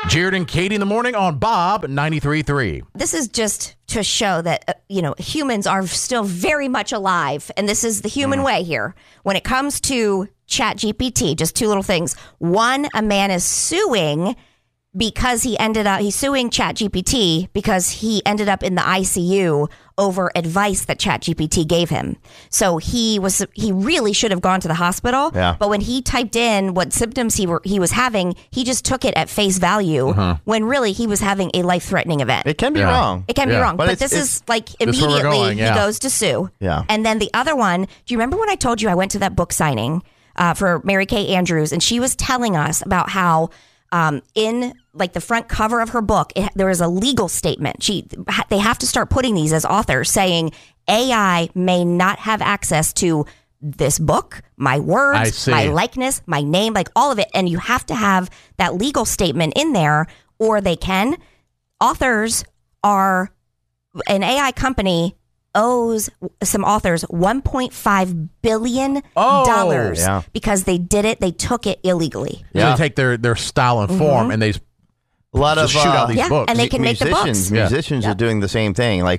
Jared and Katie in the morning on Bob 93.3. This is just to show that, humans are still very much alive. And this is the human way here. When it comes to ChatGPT, just two little things. One, a man is suing because he's suing ChatGPT because he ended up in the ICU over advice that ChatGPT gave him. So he really should have gone to the hospital. Yeah. But when he typed in what symptoms he was having, he just took it at face value when really he was having a life-threatening event. It can be wrong. It can be wrong, but this is like immediately he goes to sue. Yeah. And then the other one, do you remember when I told you I went to that book signing for Mary Kay Andrews, and she was telling us about how in like the front cover of her book, there is a legal statement. They have to start putting these as authors saying AI may not have access to this book, my words, my likeness, my name, like all of it. And you have to have that legal statement in there or they can. Authors are an AI company owes some authors $1.5 billion because they took it illegally. Yeah. They take their style and form and they a lot of shoot out these books. And they can make the books. Musicians are doing the same thing. Like,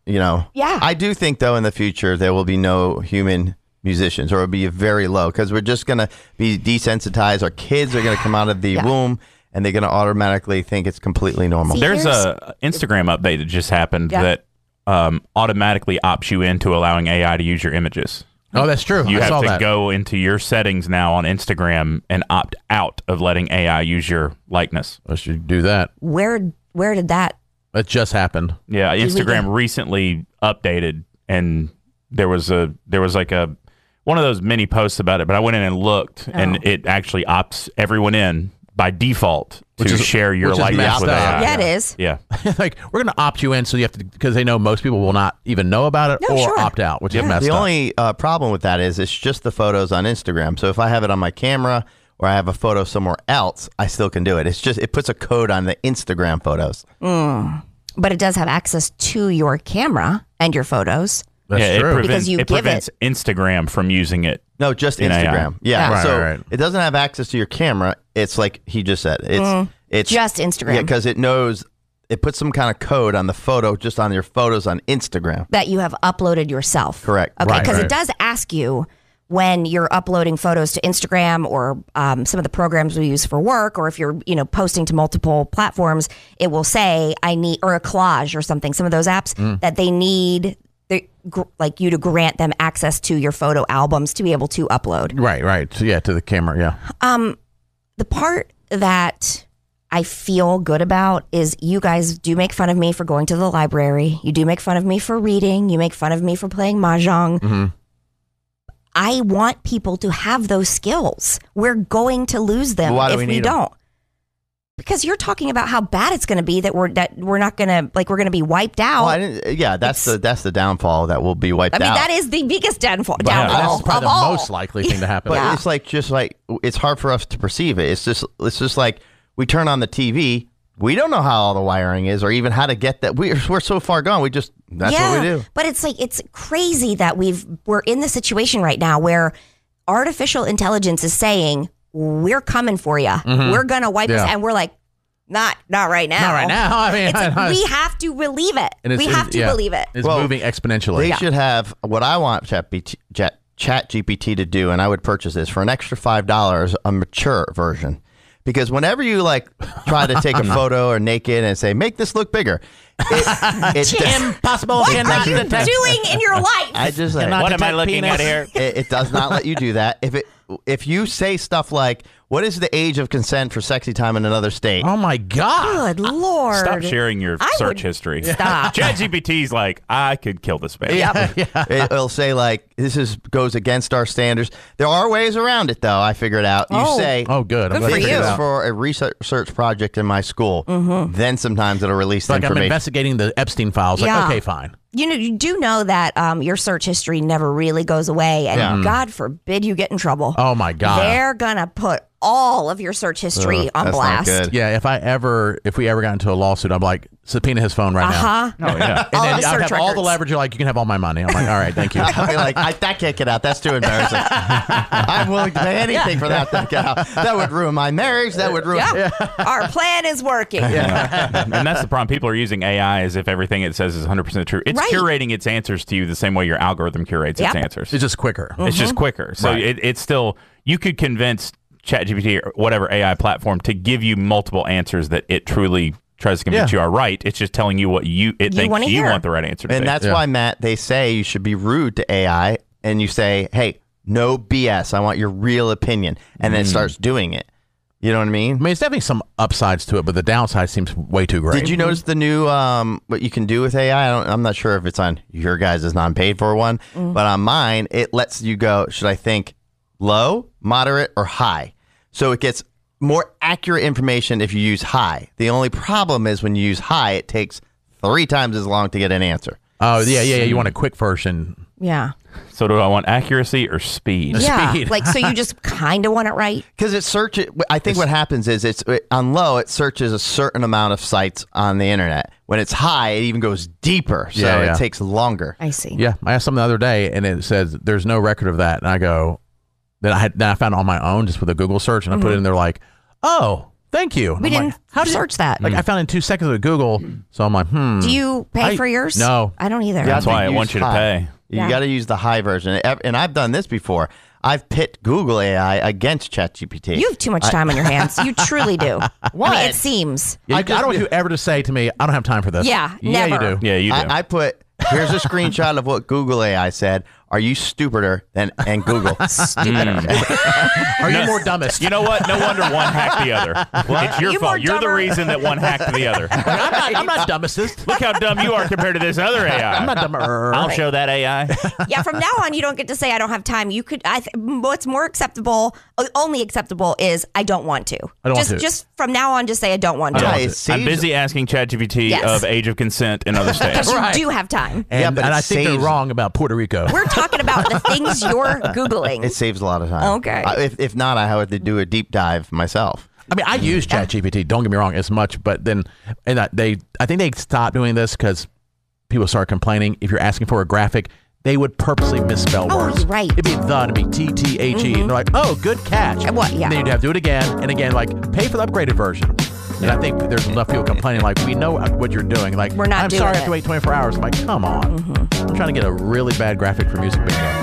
I do think, though, in the future, there will be no human musicians, or it'll be very low, because we're just going to be desensitized. Our kids are going to come out of the womb, and they're going to automatically think it's completely normal. There's a Instagram update that just happened that automatically opts you into allowing AI to use your images. Oh, that's true. You have to go into your settings now on Instagram and opt out of letting AI use your likeness. I should do that. Where did that? That just happened. Yeah, Instagram recently updated, and there was like one of those mini posts about it. But I went in and looked, and it actually opts everyone in by default to share your likeness with AI. Yeah, it is. Yeah. Like, we're going to opt you in, so you have to, because they know most people will not even know about it opt out, which is messed up. The only problem with that is it's just the photos on Instagram. So if I have it on my camera or I have a photo somewhere else, I still can do it. It's just, it puts a code on the Instagram photos. But it does have access to your camera and your photos. That's true. It prevents Instagram from using it. No, just Instagram. Yeah. Right, so right. it doesn't have access to your camera. It's like he just said. It's just Instagram. Yeah, because it knows, it puts some kind of code on the photo, just on your photos on Instagram. That you have uploaded yourself. Correct. Okay, because it does ask you when you're uploading photos to Instagram or some of the programs we use for work, or if you're posting to multiple platforms, it will say or a collage or something. Some of those apps that they need. Like you to grant them access to your photo albums to be able to upload. Right. So to the camera, The part that I feel good about is you guys do make fun of me for going to the library. You do make fun of me for reading. You make fun of me for playing Mahjong. I want people to have those skills. We're going to lose them if we don't. Because you're talking about how bad it's going to be that we're not going to we're going to be wiped out. Well, that's the downfall, that we'll be wiped out. I mean, that is the biggest downfall. That's probably the most likely thing to happen. But it's just like it's hard for us to perceive it. It's just like we turn on the TV. We don't know how all the wiring is, or even how to get that. We're so far gone. That's what we do. But it's crazy that we're in the situation right now where artificial intelligence is saying, we're coming for you. We're going to wipe this. And we're like, not right now. Not right now. I mean, we have to believe it. We have to believe it. It's moving exponentially. They should have what I want ChatGPT to do, and I would purchase this for an extra $5, a mature version. Because whenever you try to take a photo or naked and say, make this look bigger, it's impossible. What are you doing in your life? I just what am I looking at here? It does not let you do that. If you say stuff like, what is the age of consent for sexy time in another state? Oh my God. Good Lord. Stop sharing your search history. Stop. ChatGPT's like, I could kill this man. It'll say this goes against our standards. There are ways around it, though. I figured out. You say, oh, good. Good for this you. is for a research project in my school. Then sometimes it'll release the information. I'm investigating the Epstein files. Okay, fine. You do know that your search history never really goes away, and God forbid you get in trouble. Oh my God. They're gonna put all of your search history on blast. Not good. Yeah, if we ever got into a lawsuit, I'm like, subpoena his phone right now. Oh, yeah. And All then the I'd search have all the records. leverage. You're like, you can have all my money. I'm like, all right, thank you. I'll be like, that can't get out. That's too embarrassing. I'm willing to pay anything for that to get out. That would ruin my marriage. That would ruin. Yeah. Our plan is working. And that's the problem. People are using AI as if everything it says is 100% true. It's Right. curating its answers to you the same way your algorithm curates its answers. It's just quicker. It's just quicker. So Right. it's still, you could convince ChatGPT or whatever AI platform to give you multiple answers that it truly tries to convince you are right. It's just telling you what it thinks you want the right answer to And be. that's why, Matt, they say you should be rude to AI and you say, hey, no BS. I want your real opinion. And then it starts doing it. You know what I mean? I mean, it's definitely some upsides to it, but the downside seems way too great. Did you notice the new what you can do with AI? I'm not sure if it's on your guys' non-paid for one, but on mine, it lets you go, should I think low, moderate, or high? So it gets more accurate information if you use high. The only problem is when you use high, it takes 3 times as long to get an answer. Oh, yeah. You want a quick version. Yeah. So do I want accuracy or speed? Yeah. Speed. Like, so you just kind of want it right? Because it searches, I think what happens is on low, it searches a certain amount of sites on the internet. When it's high, it even goes deeper. So it takes longer. I see. Yeah. I asked something the other day, and it says there's no record of that. And I go, then I found it on my own just with a Google search, and I put it in there like, oh, thank you. We didn't search that. Like I found it in 2 seconds with Google, so I'm like, Do you pay for yours? No. I don't either. That's why I want you to pay. You got to use the high version. And I've done this before. I've pit Google AI against ChatGPT. You have too much time on your hands. You truly do. What? I mean, it seems. Yeah, I don't want you ever to say to me, I don't have time for this. Yeah, Yeah, never. you do. Yeah, you do. I put, here's a screenshot of what Google AI said. Are you stupider than Google? Stupider. Are you more dumbest? You know what? No wonder one hacked the other. It's your You fault. more You're the dumber. reason that one hacked the other. I'm not dumbest. Look how dumb you are compared to this other AI. I'm not dumber. I'll show that AI. Yeah, from now on, you don't get to say I don't have time. You could. What's more acceptable, only acceptable, is I don't want to. I don't want to. Just from now on, just say I don't want to. Yeah, want it to. saves- I'm busy asking ChatGPT Yes. of age of consent in other states. Because Right. you do have time. And, but and it I think they're saves- wrong about Puerto Rico. We're talking about the things you're Googling. It saves a lot of time. Okay. If not, I would do a deep dive myself. I mean, I use ChatGPT. Don't get me wrong, as much, but then, I think they stopped doing this because people started complaining. If you're asking for a graphic, they would purposely misspell words. right. It'd be the, it'd be TTHE. And they're like, oh, good catch. What? Yeah. And then you'd have to do it again and again, like pay for the upgraded version. And I think there's enough people complaining, like, we know what you're doing. Like, We're not I'm doing sorry, I it. have to wait 24 hours. I'm like, come on. I'm trying to get a really bad graphic for music video.